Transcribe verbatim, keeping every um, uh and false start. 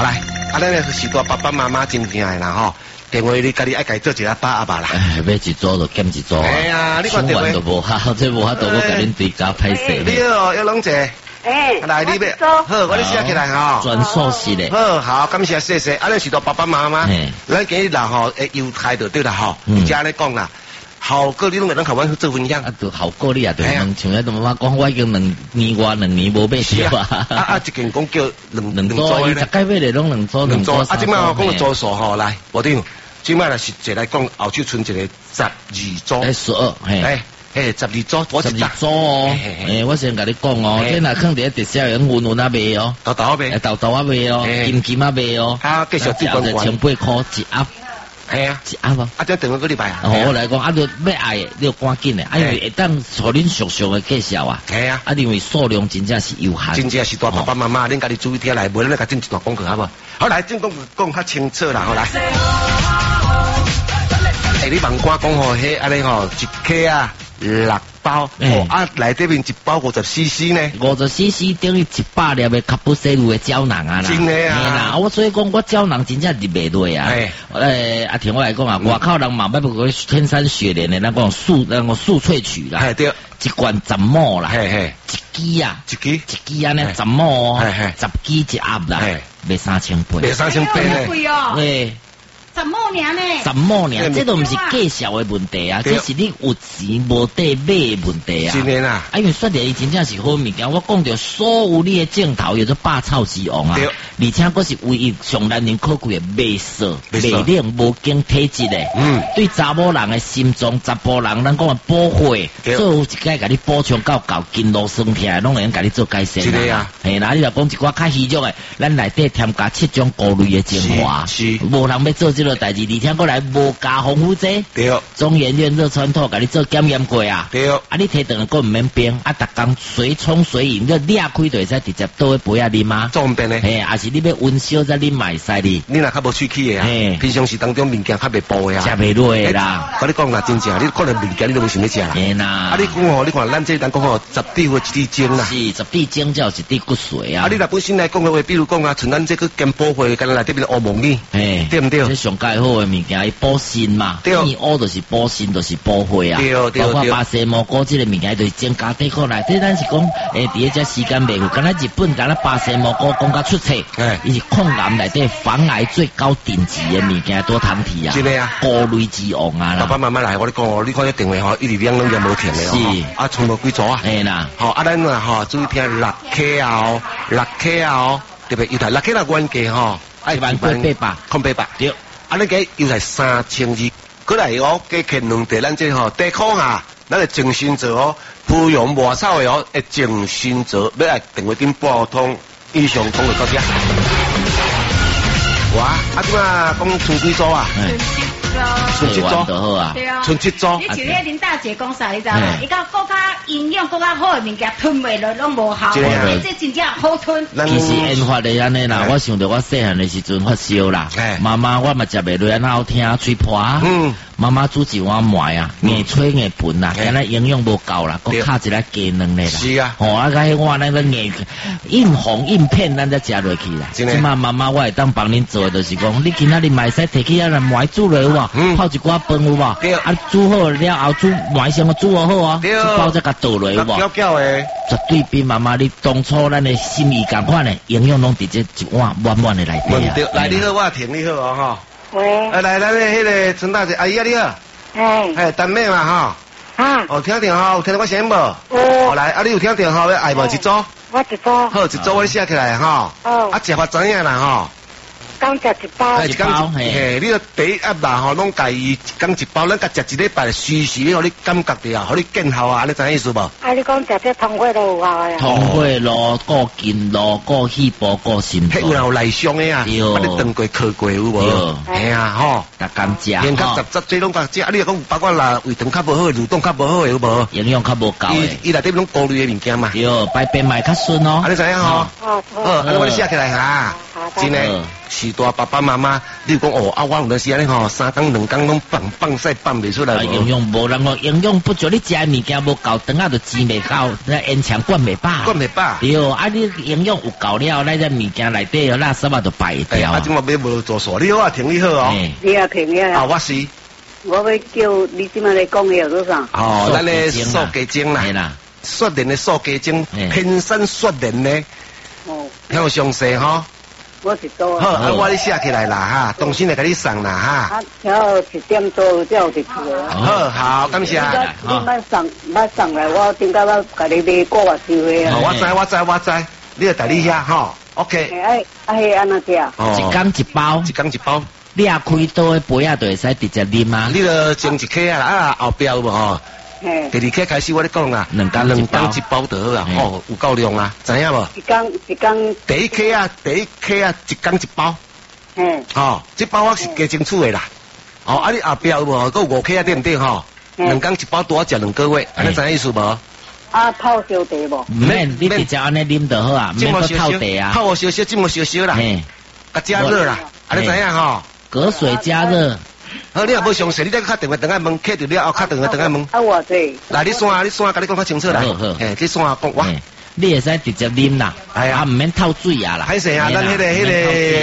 好来，啊，咱咧许多爸爸妈妈真正的啦吼。电话你家己爱家做一下爸阿爸啦。 哎，要一组就减一组啊。 哎呀，你看电话都无好，这无法度我甲恁对家歹势。 你好，要龙姐。 哎， 来你要，好，我咧写起来哈。 转数式的。 好，好，感谢谢谢。啊，咱许多爸爸妈妈，咱今日啦吼，诶，犹太就对啦吼。而家咧讲啦，效果你拢会当甲阮做分享。 啊，就效果你啊，对两像迄个妈妈讲，我已经两年外两年无买烧啊。 啊啊，一件讲叫两两组，伊十届买的拢两组两组。 啊，即摆我讲个组数吼，来，部长，即摆啦是一来讲后手剩一个十二组。 诶，十二，嘿。 诶，十二组，我十二组哦。诶，我先甲你讲哦，这若肯定直销人运运啊卖哦， 豆豆啊卖， 豆豆啊卖哦，金金啊卖哦。 啊，继续做观光。 千八块一盒。 系啊， 一盒啊，这等个礼拜啊。 我来讲，啊，就要爱，你要赶紧的，啊，因为会当互恁熟熟的介绍啊。 系啊， 啊，因为数量真正是有限。 真正是大爸爸妈妈，恁家己注意听来，无咱甲进一段广告好无？好来，正讲讲较清楚啦，好来。诶，你网官讲吼，迄安尼吼，一克啊。六包，哦啊，内底面一包五十 C C 呢？ 五十 C C 等于一百粒的卡布西露的胶囊啊啦。 真的啊！ 啦，我所以讲，我胶囊真正入袂落啊。诶，啊，听我来讲啊，外口人嘛，要不过天山雪莲的那个素那个素萃取啦。 系对， 一罐十毛啦。 嘿嘿， 一支啊， 一支， 一支啊呢，十毛哦，十支一盒啦，卖三千八。 卖三千八呢？ 贵哦。 对。 十毛年呢？ 十毛年，这都唔是介绍的问题啊，这是你有钱无地买的问题啊。 真的啦， 啊，因为雪莲伊真正是好物件，我讲到所有你的镜头叫做百草之王啊，而且佫是唯一上难能可贵的美色、美丽、无经体质的。嗯，对查某人的心脏、查甫人咱讲的保护，做一解甲你补充到够，筋络酸起来，拢会用甲你做改善。 是的啊， 嘿，那你若讲一寡较稀少的，咱内底添加七种过滤的精华，是无人要做这个代志，而且过来无加防腐剂。对，中研院热穿透甲你做检验过啊。对，啊你摕顿个唔免冰，啊逐工随冲随饮，你裂开就会使直接倒去杯啊啉啊。做唔变咧？嘿，还是你要温烧再啉买使哩。你若较无喙齿的啊，平常时当中物件较袂补的啊，食袂落的啦。我你讲啦，真正，你可能物件你都唔想要食啦。嘿啦。啊，你讲哦，你看咱这当讲哦，十滴或一滴精啦。是，十滴精才有一滴骨髓啊。啊，你若本身来讲的话，比如讲啊，像咱这个健保会，干内底边乌毛米，嘿，对唔对？这上介好的物件，伊补肾嘛。对。伊乌就是补肾，就是补血啊。对对对。包括巴西蘑菇这个物件，就是增加抵抗力。这咱是讲，诶，伫个只时间袂久，敢若日本敢若巴西蘑菇讲甲出册，伊是抗癌内底防癌最高顶级的物件，多糖体啊。真的啊。过滤之王啊啦。爸爸妈妈来，我你讲哦，你看这电话吼，一直响拢也无停的哦。是。啊，充无几组啊。嘿啦。好，啊，咱啊吼，注意听六 K 啊哦，六 K 啊哦，特别犹太六 K 啦原价吼，一万八百，空八百。对。啊，你计又是三千二。过来哦，加欠两地咱这吼地壳下，咱的净身座哦，芙蓉外草的哦，诶净身座，要来电话顶拨通以上通就到这。哇，啊怎啊讲剩几组啊？剩七组就好啊，剩七组。 你像迄林大姐讲啥，你知道无？伊讲更加营养、更加好的物件吞袂落，拢无效。这真正好吞。 其实研发的安尼啦，我想到我细汉的时阵发烧啦，妈妈我嘛食袂落，然后听吹破啊。嗯。妈妈煮一碗糜啊，硬吹硬拌啦，敢若营养无够啦，搁卡一个鸡卵咧啦。是啊。吼，啊，甲迄碗那个硬硬红硬片，咱才食落去啦。即嘛妈妈我会当帮恁做，就是讲，你今仔日嘛会使摕起啊来糜煮落有无？泡一寡饭有无？对。啊，煮好了后煮糜先个煮好啊，一包再甲倒落有无？搅搅诶。绝对比妈妈你当初咱的心意共款诶，营养拢伫这一碗满满诶内底啊。 来，你好，我听你好哦，吼。 喂， 来来，咱迄个陈大姐阿姨啊，你好，哎，哎，丹妹嘛哈，啊，哦，听电话，有听到我声音无？哦，来，啊，你有听电话要爱无一组？ 我一组。 好，一组我写起来哈。哦。啊，食法怎样啦哈？ 刚食一包。 一包嘿，你个第一盒啦吼，拢家己刚一包，咱甲食一礼拜，随时你互你感觉着啊，互你见效啊，你知影意思无？啊， 你讲食这通血都有效啊？ 通血咯，过筋络，过细胞，过心脏。 迄有内伤的啊，啊，你当过考过有无？嘿啊，吼， 逐工食。 健康杂杂，这拢甲食，啊，你若讲包括啦，胃肠较无好，蠕动较无好，有无？ 营养较无够诶。 伊内底拢过滤的物件嘛。 哟，排便嘛较顺哦。 啊，你知影吼？哦，好，啊，我你写起来哈。 真的，是大爸爸妈妈，你讲哦，啊，我有阵时安尼吼，三缸两缸拢放放晒放袂出来。 营养无人讲营养不足，你食物件无够，等下就煎袂到，那烟肠灌袂饱。 灌袂饱。 对，啊，你营养有够了，那只物件内底垃圾啊就排掉。 啊，今嘛买无做错，你好啊，听你好哦。 你啊，听啊。 啊，我是。 我要叫你即摆来讲个多少？ 哦，咱的素鸡精啦，雪莲的素鸡精，偏山雪莲的，哦，较详细哈。 我是做。 好，啊，我你写起来啦哈，东西来给你送啦哈。 啊，要一点多才有得出来。 好，好，感谢。 你莫送，莫送来，我顶下我甲你买过外收的啊。 我知，我知，我知，你要带你遐哈 ，OK。 哎，哎，系安那只啊？ 一缸一包， 一缸一包。 你也开刀的杯啊，就会使直接啉啊。 你著蒸一克啊，啊后壁有无吼？第二克开始我咧讲啊， 两缸两缸一包就好啊，哦，有够量啊，知影无？ 一缸一缸。 第一克啊，第一克啊，一缸一包。嗯。哦，这包我是加清楚的啦。哦，啊你后壁有无？够五克啊，对不对吼？两缸一包多食两个月，安尼知影意思无？ 啊，泡烧茶无？ 唔免，你直接安尼啉就好啊，免去泡茶啊。 泡少少，浸么少少啦。嗯。甲加热啦，安尼知影吼？ 隔水加热。 好，你也无详细，你再敲电话等下问，客到了后敲电话等下问。 啊，我对。 来，你算，你算，甲你讲较清楚啦。 好好。 诶，你算讲我。 你会使直接啉啦，啊，唔免透水啊啦。 歹势啊，咱迄个迄个。